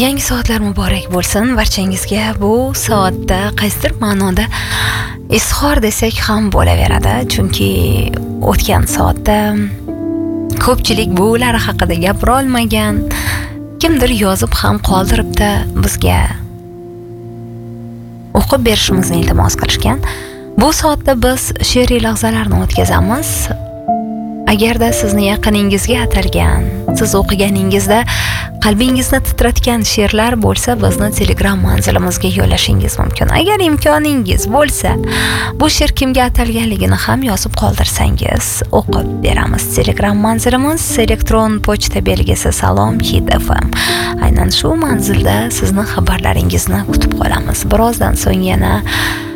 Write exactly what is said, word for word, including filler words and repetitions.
Yangi soatlar muborak bo'lsin barchangizga. Bu soatda qaysidir ma'noda izhor desak ham bo'laveradi, chunki o'tgan soatda ko'pchilik bular haqida gapira olmagan, kimdir yozib ham qoldiribdi, bizga o'qib berishimizni iltimos qilishgan. Bu soatda biz she'riy lahzalarni o'tkazamiz. Agarda sizni yaqiningizga atalgan, siz o'qiganingizda qalbingizni titratgan she'rlar bo'lsa, bizni Telegram manzilimizga yo'llashingiz mumkin. Agar imkoningiz bo'lsa, bu she'r kimga atalganligini ham yozib qoldirsangiz, o'qib beramiz. Telegram manzilimiz elektron pochta belgisi salom hit f m. Aynan shu manzilda sizni xabarlaringizni kutib qolamiz. Birozdan so'ng yana